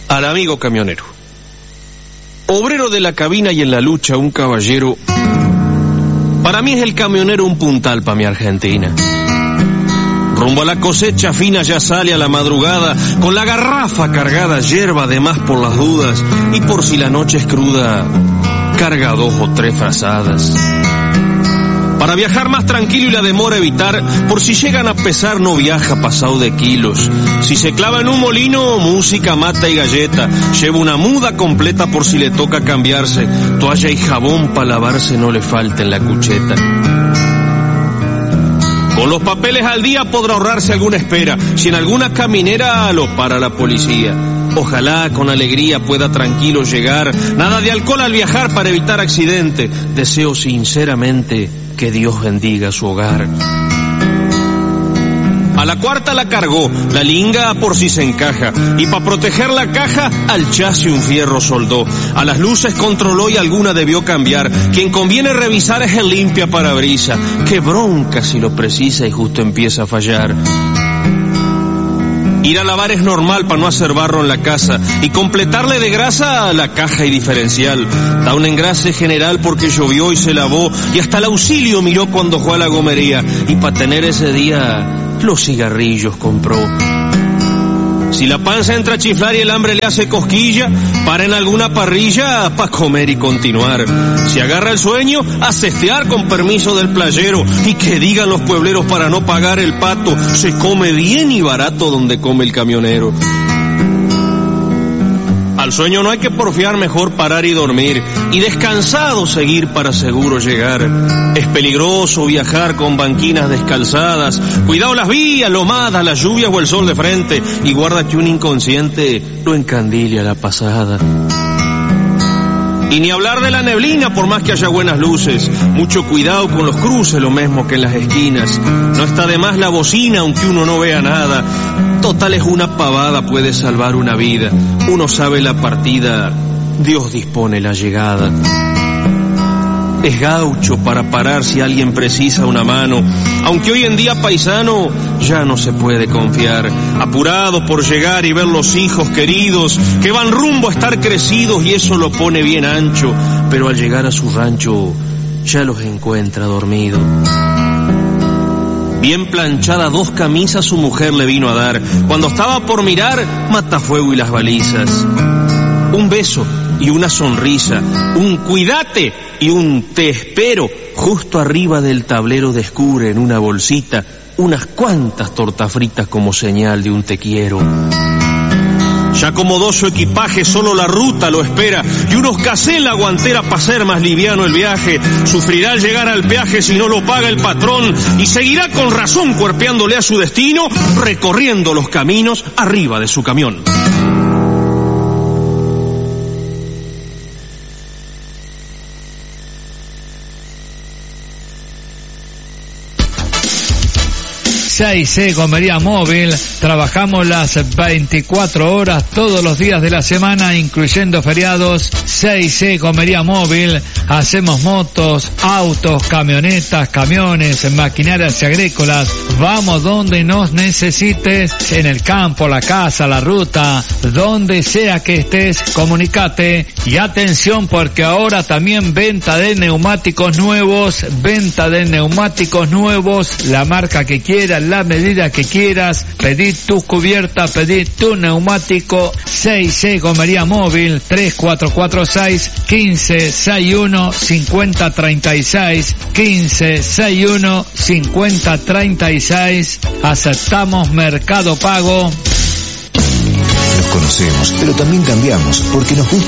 al amigo camionero. Obrero de la cabina y en la lucha un caballero. Para mí es el camionero un puntal pa' mi Argentina. Rumbo a la cosecha fina ya sale a la madrugada, con la garrafa cargada, yerba de más por las dudas, y por si la noche es cruda, carga 2 o 3 frazadas. Para viajar más tranquilo y la demora evitar, por si llegan a pesar no viaja pasado de kilos. Si se clava en un molino, música, mata y galleta. Lleva una muda completa por si le toca cambiarse. Toalla y jabón para lavarse no le falta en la cucheta. Con los papeles al día podrá ahorrarse alguna espera, si en alguna caminera lo para la policía. Ojalá con alegría pueda tranquilo llegar, nada de alcohol al viajar para evitar accidente. Deseo sinceramente que Dios bendiga su hogar. A la cuarta la cargó, la linga por si se encaja, y para proteger la caja al chasis un fierro soldó. A las luces controló y alguna debió cambiar. Quien conviene revisar es el limpia parabrisa. Qué bronca si lo precisa y justo empieza a fallar. Ir a lavar es normal para no hacer barro en la casa y completarle de grasa a la caja y diferencial. Da un engrase general porque llovió y se lavó y hasta el auxilio miró cuando fue a la gomería. Y para tener ese día los cigarrillos compró. Si la panza entra a chiflar y el hambre le hace cosquilla, para en alguna parrilla para comer y continuar. Si agarra el sueño, a cestear con permiso del playero. Y que digan los puebleros para no pagar el pato, se come bien y barato donde come el camionero. Al sueño no hay que porfiar, mejor parar y dormir, y descansado seguir para seguro llegar. Es peligroso viajar con banquinas descalzadas, cuidado las vías, lomadas, las lluvias o el sol de frente, y guarda que un inconsciente lo encandile a la pasada. Y ni hablar de la neblina por más que haya buenas luces. Mucho cuidado con los cruces, lo mismo que en las esquinas. No está de más la bocina aunque uno no vea nada. Total es una pavada, puede salvar una vida. Uno sabe la partida, Dios dispone la llegada. Es gaucho para parar si alguien precisa una mano, aunque hoy en día paisano ya no se puede confiar. Apurado por llegar y ver los hijos queridos que van rumbo a estar crecidos y eso lo pone bien ancho, pero al llegar a su rancho ya los encuentra dormidos. Bien planchada 2 camisas su mujer le vino a dar, cuando estaba por mirar matafuego y las balizas. Un beso y una sonrisa, un cuídate y un te espero. Justo arriba del tablero descubre en una bolsita unas cuantas tortas fritas como señal de un te quiero. Ya acomodó su equipaje, solo la ruta lo espera, y unos casé en la guantera para hacer más liviano el viaje. Sufrirá al llegar al peaje si no lo paga el patrón, y seguirá con razón cuerpeándole a su destino, recorriendo los caminos arriba de su camión. C Gomería Móvil, trabajamos las 24 horas todos los días de la semana, incluyendo feriados. C Gomería Móvil, hacemos motos, autos, camionetas, camiones, maquinarias y agrícolas. Vamos donde nos necesites, en el campo, la casa, la ruta, donde sea que estés, comunicate. Y atención, porque ahora también venta de neumáticos nuevos, la marca que quieras, la medida que quieras. Pedí tu cubierta, pedí tu neumático. 6C Gomería Móvil, 3446-1561-5036, 1561-5036. Aceptamos Mercado Pago. Nos conocemos, pero también cambiamos, porque nos gusta